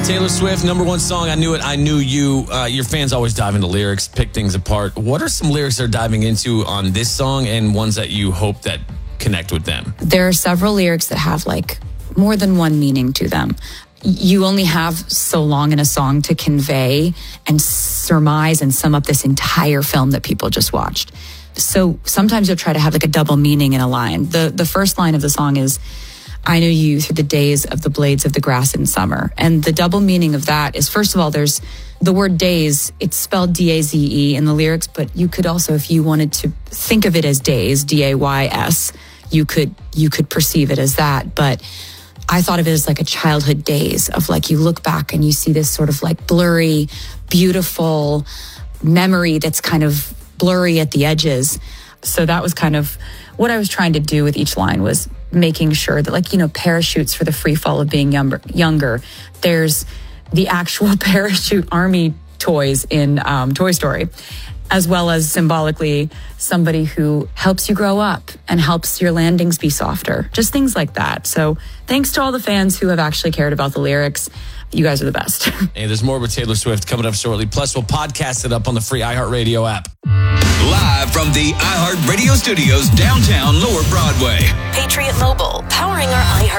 Taylor Swift, number one song, I Knew It, I Knew You. Your fans always dive into lyrics, pick things apart. What are some lyrics they're diving into on this song and ones that you hope that connect with them? There are several lyrics that have like more than one meaning to them. You only have so long in a song to convey and surmise and sum up this entire film that people just watched. So sometimes you'll try to have like a double meaning in a line. The first line of the song is, I know you through the days of the blades of the grass in summer. And the double meaning of that is, first of all, there's the word days. It's spelled D-A-Z-E in the lyrics, but you could also, if you wanted to think of it as days, D-A-Y-S, you could perceive it as that. But I thought of it as like a childhood days of like, you look back and you see this sort of like blurry, beautiful memory that's kind of blurry at the edges. So that was kind of what I was trying to do with each line, was making sure that, like, you know, parachutes for the free fall of being younger. There's the actual parachute army toys in Toy Story, as well as symbolically somebody who helps you grow up and helps your landings be softer. Just things like that. So thanks to all the fans who have actually cared about the lyrics. You guys are the best. Hey, there's more with Taylor Swift coming up shortly. Plus, we'll podcast it up on the free iHeartRadio app. Live from the iHeartRadio studios downtown Lower Broadway. Patriot Mobile, powering our iHeart